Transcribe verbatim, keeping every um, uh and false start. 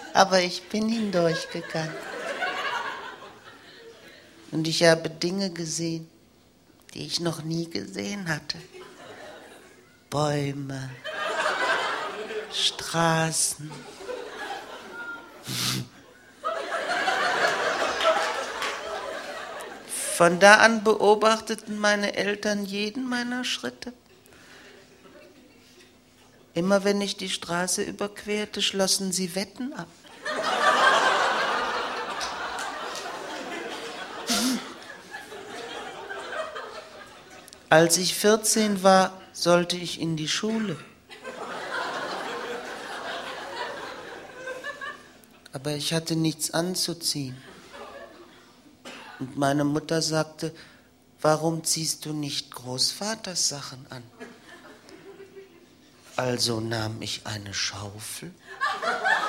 Aber ich bin hindurchgegangen. Und ich habe Dinge gesehen, die ich noch nie gesehen hatte. Bäume, Straßen. Von da an beobachteten meine Eltern jeden meiner Schritte. Immer wenn ich die Straße überquerte, schlossen sie Wetten ab. Als ich vierzehn war, sollte ich in die Schule. Aber ich hatte nichts anzuziehen. Und meine Mutter sagte, warum ziehst du nicht Großvaters Sachen an? Also nahm ich eine Schaufel